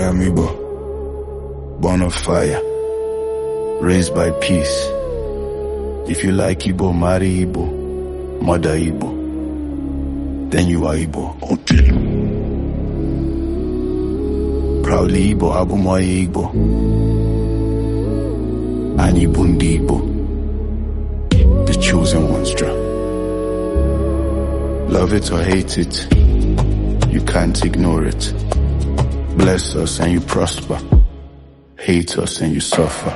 am Igbo, born of fire, raised by peace. If you like Igbo, marry Igbo, mother Igbo, then you are Igbo. Okay. Proudly Igbo, Abumoye Igbo, Anyi Bundi Igbo, the chosen ones. Love it or hate it, you can't ignore it. Bless us and you prosper, hate us and you suffer.